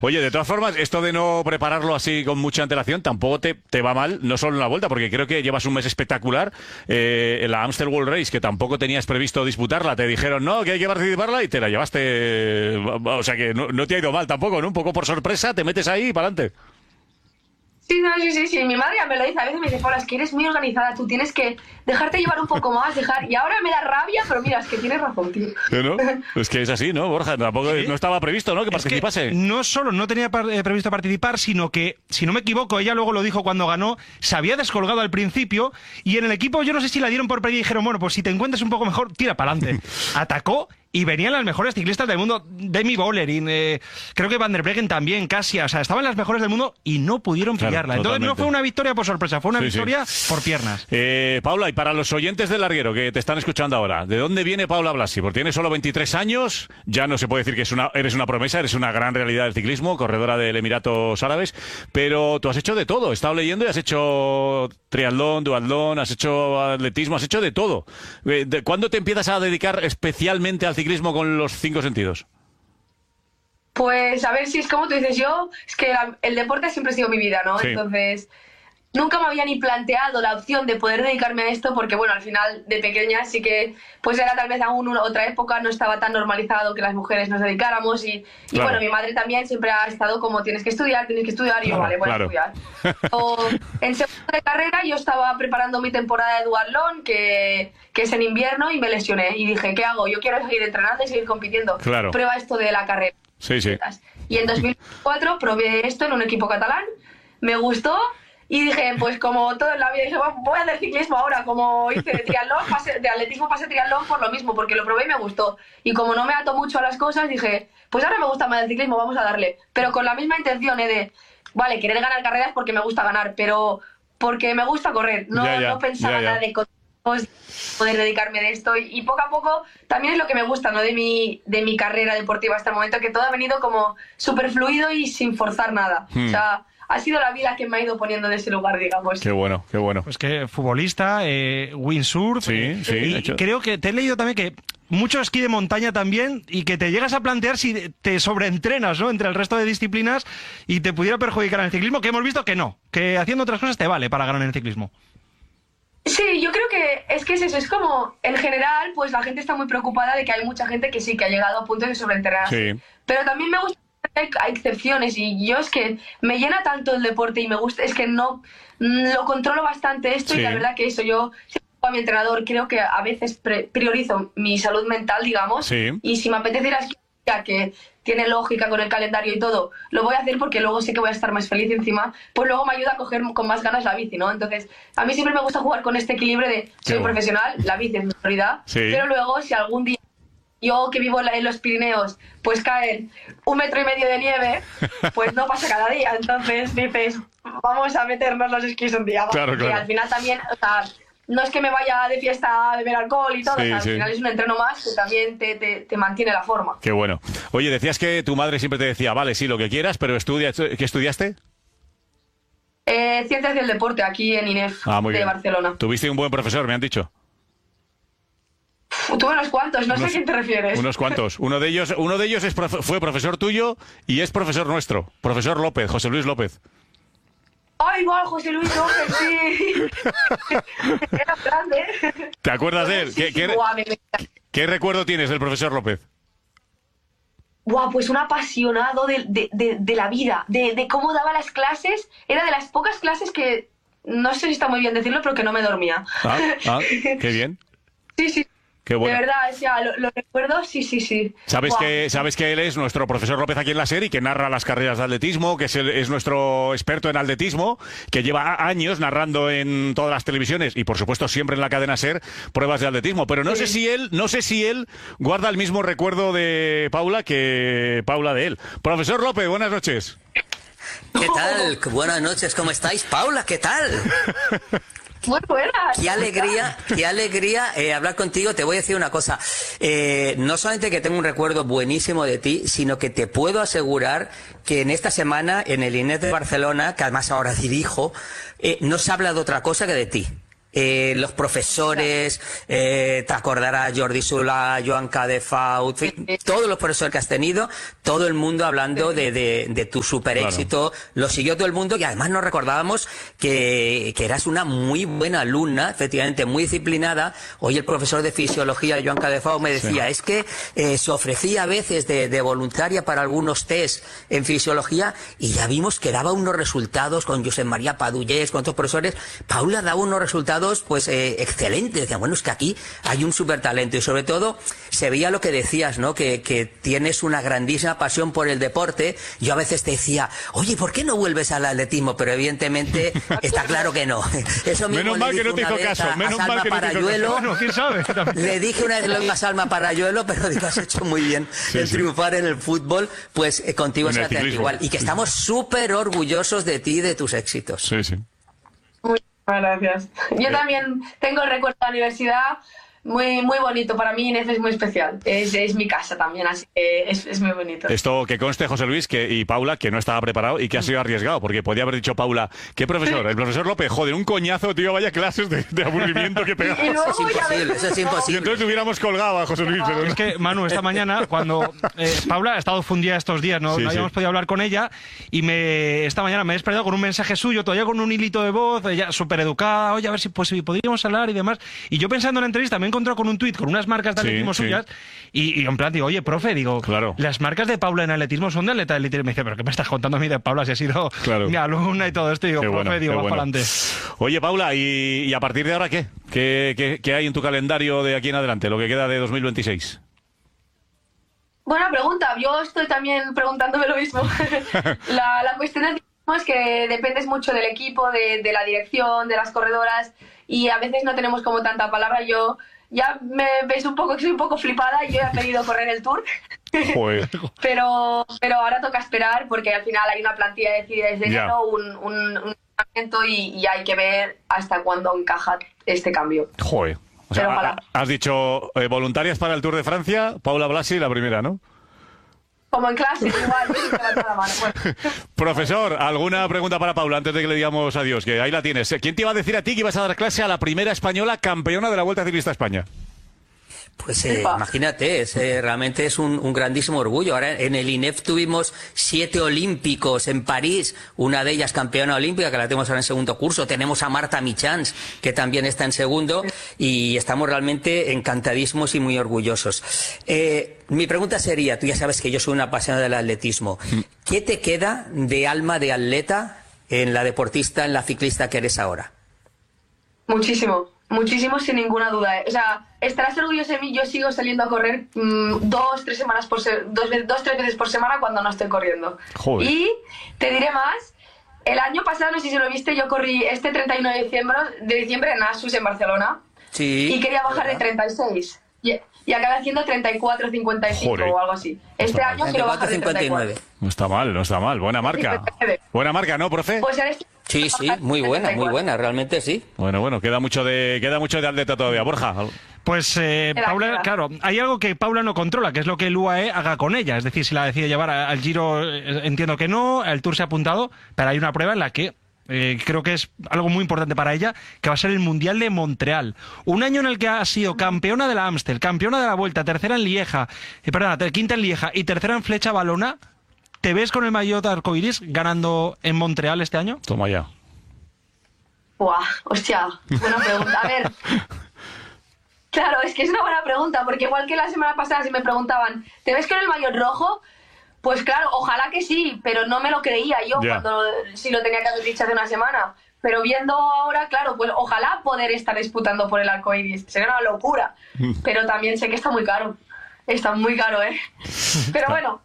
Oye, de todas formas, esto de no prepararlo así con mucha antelación tampoco te va mal, no solo en la Vuelta, porque creo que llevas un mes espectacular en la Amstel World Race, que tampoco tenías previsto disputarla, te dijeron, no, que hay que participarla y te la llevaste, o sea que no te ha ido mal tampoco, ¿no? Un poco por sorpresa, te metes ahí y para adelante. Sí, no, sí, mi madre ya me lo dice, a veces me dice, Paula, es que eres muy organizada, tú tienes que dejarte llevar un poco más, y ahora me da rabia, pero mira, es que tienes razón, tío. ¿No? Es que es así, ¿no, Borja? Tampoco no estaba previsto, ¿no? Que participase. No solo no tenía previsto participar, sino que, si no me equivoco, ella luego lo dijo cuando ganó, se había descolgado al principio, y en el equipo yo no sé si la dieron por perdida y dijeron, bueno, pues si te encuentras un poco mejor, tira para adelante. Atacó. Y venían las mejores ciclistas del mundo, Demi Vollering, creo que Van der Breggen también, Kasia, o sea, estaban las mejores del mundo y no pudieron pillarla. Entonces no fue una victoria por sorpresa, fue una victoria por piernas. Paula, y para los oyentes del larguero que te están escuchando ahora, ¿de dónde viene Paula Blasi? Porque tienes solo 23 años, ya no se puede decir que eres una promesa, eres una gran realidad del ciclismo, corredora del Emiratos Árabes, pero tú has hecho de todo, he estado leyendo y has hecho triatlón, duatlón, has hecho atletismo, has hecho de todo. ¿Cuándo te empiezas a dedicar especialmente al ciclismo con los 5 sentidos? Pues a ver si es como tú dices, es que el deporte siempre ha sido mi vida, ¿no? Sí. Entonces, nunca me había ni planteado la opción de poder dedicarme a esto porque, bueno, al final de pequeña sí que, pues era tal vez aún otra época, no estaba tan normalizado que las mujeres nos dedicáramos y Claro. bueno, mi madre también siempre ha estado como tienes que estudiar y yo, vale, voy a estudiar. En segundo de carrera yo estaba preparando mi temporada de duatlón, que es en invierno, y me lesioné y dije, ¿qué hago? Yo quiero seguir entrenando y seguir compitiendo. Claro. Prueba esto de la carrera. Sí. Y en 2004 probé esto en un equipo catalán, me gustó y dije, pues como todo en la vida, dije, voy a hacer ciclismo ahora, como hice de triatlón, de atletismo pasé a triatlón por lo mismo, porque lo probé y me gustó. Y como no me ato mucho a las cosas, dije, pues ahora me gusta más el ciclismo, vamos a darle. Pero con la misma intención de, vale, querer ganar carreras porque me gusta ganar, pero porque me gusta correr, no pensaba nada de poder dedicarme de esto y poco a poco también es lo que me gusta, ¿no? de mi carrera deportiva hasta el momento, que todo ha venido como súper fluido y sin forzar nada. O sea, ha sido la vida que me ha ido poniendo en ese lugar, digamos. Qué bueno. Pues que futbolista, windsurf, Sí, y creo que te he leído también que mucho esquí de montaña también, y que te llegas a plantear si te sobreentrenas, ¿no?, entre el resto de disciplinas y te pudiera perjudicar en el ciclismo, que hemos visto que no, que haciendo otras cosas te vale para ganar en el ciclismo. Sí, yo creo que es eso, es como, en general, pues la gente está muy preocupada de que hay mucha gente que sí, que ha llegado a puntos de sobreentrenarse. Sí. Pero también me gusta que hay excepciones, y yo es que me llena tanto el deporte y me gusta, es que no lo controlo bastante esto, y la verdad que eso, yo a mi entrenador creo que a veces priorizo mi salud mental, digamos, y si me apetece ir a esquiar, que tiene lógica con el calendario y todo, lo voy a hacer porque luego sé que voy a estar más feliz encima, pues luego me ayuda a coger con más ganas la bici, ¿no? Entonces, a mí siempre me gusta jugar con este equilibrio de soy profesional, la bici es mi prioridad, pero luego si algún día yo, que vivo en los Pirineos, pues caen 1,5 metros de nieve, pues no pasa cada día. Entonces dices, vamos a meternos los esquís un día. Claro. Que al final también, o sea, no es que me vaya de fiesta a beber alcohol y todo, o sea, al final es un entreno más que también te mantiene la forma. Qué bueno. Oye, decías que tu madre siempre te decía, vale, sí, lo que quieras, pero estudia. ¿Qué estudiaste? Ciencias del deporte, aquí en INEF de Barcelona. Tuviste un buen profesor, me han dicho. Tuve unos cuantos, no sé a quién te refieres. Unos cuantos. Uno de ellos fue profesor tuyo y es profesor nuestro. Profesor López, José Luis López. ¡Ay, igual, José Luis López, sí! Era grande. ¿Te acuerdas de él? ¿Qué recuerdo tienes del profesor López? Pues un apasionado de la vida, de cómo daba las clases. Era de las pocas clases que, no sé si está muy bien decirlo, pero que no me dormía. Qué bien. Sí. Qué bueno. De verdad, o sea, lo recuerdo, sí. ¿Sabes que él es nuestro profesor López aquí en la SER y que narra las carreras de atletismo, que es nuestro experto en atletismo, que lleva años narrando en todas las televisiones y por supuesto siempre en la cadena SER pruebas de atletismo? Pero no sé si él guarda el mismo recuerdo de Paula que Paula de él. Profesor López, buenas noches. ¿Qué tal? Buenas noches, ¿cómo estáis? Paula, ¿qué tal? Muy buenas. Qué alegría hablar contigo. Te voy a decir una cosa. No solamente que tengo un recuerdo buenísimo de ti, sino que te puedo asegurar que en esta semana, en el INEF de Barcelona, que además ahora dirijo, no se habla de otra cosa que de ti. los profesores, te acordarás Jordi Solà, Joan Cadefaut, todos los profesores que has tenido, todo el mundo hablando de tu super éxito, lo siguió todo el mundo y además nos recordábamos que eras una muy buena alumna, efectivamente muy disciplinada. Hoy el profesor de fisiología, Joan Cadefaut, me decía, es que se ofrecía a veces de voluntaria para algunos test en fisiología y ya vimos que daba unos resultados con Josep María Padullés, con otros profesores. Paula daba unos resultados pues excelentes. Decía, bueno, es que aquí hay un súper talento y sobre todo se veía lo que decías, ¿no? Que tienes una grandísima pasión por el deporte. Yo a veces te decía, oye, ¿por qué no vuelves al atletismo? Pero evidentemente está claro que no. Eso mismo menos mal que no te hizo caso. Menos mal que no te hizo caso. Bueno, ¿quién sabe? Le dije una vez lo mismo a Salma Parayuelo, pero digo, has hecho muy bien triunfar en el fútbol, pues contigo se hace igual. Y que estamos súper orgullosos de ti y de tus éxitos. Sí, sí. Gracias. Yo también tengo el recuerdo de la universidad muy bonito. Para mí Inés es muy especial. Es mi casa también, así que es muy bonito. Esto que conste, José Luis y Paula, que no estaba preparado y que ha sido arriesgado, porque podía haber dicho Paula, ¿qué profesor? El profesor López, joder, un coñazo, tío, vaya clases de aburrimiento que pegaba. Y luego Eso es imposible. Y entonces hubiéramos colgado a José Luis. Pero Es que, Manu, esta mañana, cuando Paula ha estado fundida estos días, no habíamos podido hablar con ella, y esta mañana me he despertado con un mensaje suyo, todavía con un hilito de voz, ella súper educada, oye, a ver si podríamos hablar y demás. Y yo pensando en la entrevista, me he encontrado con un tuit con unas marcas de atletismo suyas, y en plan digo, oye, profe, claro, las marcas de Paula en atletismo son de atleta élite. Y me dice, ¿pero qué me estás contando a mí de Paula si ha sido mi alumna y todo esto? Y digo, profe, va para adelante. Oye, Paula, ¿y a partir de ahora qué? ¿Qué hay en tu calendario de aquí en adelante, lo que queda de 2026? Buena pregunta. Yo estoy también preguntándome lo mismo. La cuestión es que dependes mucho del equipo, de la dirección, de las corredoras, y a veces no tenemos como tanta palabra. Yo ya me veis un poco que soy un poco flipada y yo he pedido correr el Tour. Joder. pero ahora toca esperar porque al final hay una plantilla decidida desde enero, un entrenamiento y hay que ver hasta cuándo encaja este cambio. Joder. O sea, has dicho voluntarias para el Tour de Francia, Paula Blasi, la primera, ¿no? Como en clase, igual. La mano. Bueno. Profesor, ¿alguna pregunta para Paula antes de que le digamos adiós? Que ahí la tienes. ¿Quién te iba a decir a ti que ibas a dar clase a la primera española campeona de la Vuelta Ciclista a España? Pues imagínate, realmente es un grandísimo orgullo. Ahora en el INEF tuvimos 7 olímpicos en París, una de ellas campeona olímpica, que la tenemos ahora en segundo curso. Tenemos a Marta Michans, que también está en segundo, y estamos realmente encantadísimos y muy orgullosos. Mi pregunta sería, tú ya sabes que yo soy una apasionada del atletismo, ¿qué te queda de alma de atleta en la deportista, en la ciclista que eres ahora? Muchísimo, sin ninguna duda. O sea, estarás orgulloso de mí. Yo sigo saliendo a correr 2-3 veces por semana cuando no estoy corriendo. Joder. Y te diré más. El año pasado, no sé si lo viste, yo corrí este 31 de diciembre en Asus, en Barcelona. Sí. Y quería bajar de 36. Y acabé haciendo 34-55 o algo así. Este año quiero bajar de 34. No está mal. Buena marca. Buena marca, ¿no, profe? Pues eres... Sí, muy buena, realmente sí. Bueno, queda mucho de atleta todavía. Borja. Pues Paula, claro, hay algo que Paula no controla, que es lo que el UAE haga con ella. Es decir, si la decide llevar al Giro, entiendo que no, el Tour se ha apuntado, pero hay una prueba en la que creo que es algo muy importante para ella, que va a ser el Mundial de Montreal. Un año en el que ha sido campeona de la Amstel, campeona de la Vuelta, tercera en Lieja, quinta en Lieja y tercera en Flecha Valona. ¿Te ves con el maillot arcoiris ganando en Montreal este año? Toma ya. Buah, hostia, buena pregunta. A ver, claro, es que es una buena pregunta, porque igual que la semana pasada si me preguntaban, ¿te ves con el maillot rojo? Pues claro, ojalá que sí, pero no me lo creía yo si lo tenía que haber dicho hace una semana. Pero viendo ahora, claro, pues ojalá poder estar disputando por el arcoiris. Sería una locura, pero también sé que está muy caro. Está muy caro, ¿eh? Pero bueno,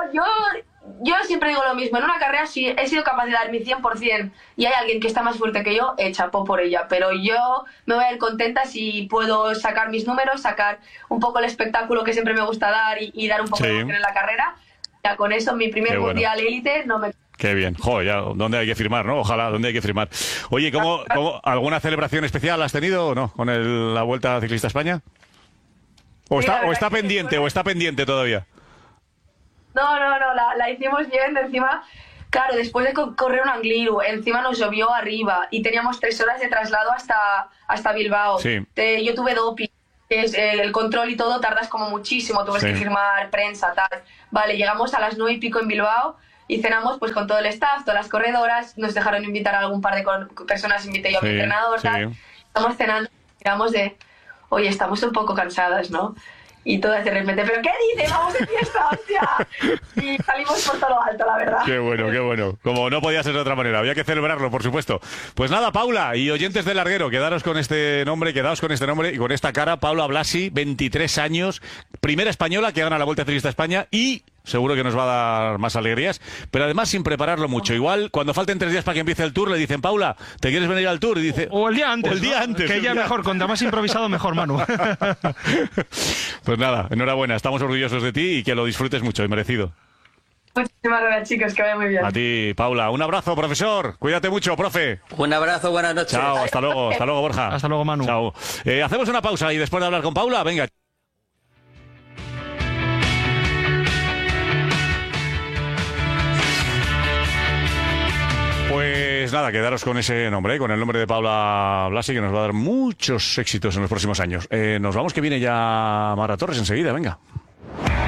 yo siempre digo lo mismo. En una carrera, si he sido capaz de dar mi 100% y hay alguien que está más fuerte que yo, chapó por ella. Pero yo me voy a ir contenta si puedo sacar mis números, sacar un poco el espectáculo que siempre me gusta dar y dar un poco de emoción en la carrera. Ya con eso, mi primer mundial élite no me... Qué bien. Joder, ya, ¿dónde hay que firmar, no? Ojalá, ¿dónde hay que firmar? Oye, ¿alguna celebración especial has tenido o no con la Vuelta Ciclista a España? ¿O está pendiente todavía? No, la hicimos bien, encima Claro, después de correr un Angliru, encima nos llovió arriba y teníamos 3 horas de traslado hasta Bilbao. Sí. Yo tuve doping, que es el control y todo, tardas como muchísimo, tuve que firmar prensa, tal. Vale, llegamos a las 9:00 en Bilbao y cenamos pues con todo el staff, todas las corredoras, nos dejaron invitar a algún par de personas, invité yo a mi entrenador, tal. Estamos cenando, miramos oye, estamos un poco cansadas, ¿no? Y todas de repente, ¿pero qué dices? ¡Vamos de fiesta, hostia! Y salimos por todo lo alto, la verdad. Qué bueno, qué bueno. Como no podía ser de otra manera, había que celebrarlo, por supuesto. Pues nada, Paula y oyentes del Larguero, quedaos con este nombre y con esta cara. Paula Blasi, 23 años, primera española que gana la Vuelta Ciclista a España y seguro que nos va a dar más alegrías, pero además sin prepararlo mucho. Igual, cuando falten 3 días para que empiece el Tour, le dicen, Paula, ¿te quieres venir al Tour? Y dice, o el día antes. O el día antes. Que ya mejor, cuanto más improvisado, mejor, Manu. Pues nada, enhorabuena, estamos orgullosos de ti y que lo disfrutes mucho, y merecido. Muchísimas gracias, chicos, que vaya muy bien. A ti, Paula. Un abrazo, profesor. Cuídate mucho, profe. Un abrazo, buenas noches. Chao, hasta luego, Borja. Hasta luego, Manu. Chao. Hacemos una pausa y después de hablar con Paula, venga. Pues nada, quedaros con ese nombre, con el nombre de Paula Blasi, que nos va a dar muchos éxitos en los próximos años. Nos vamos, que viene ya Mara Torres enseguida, venga.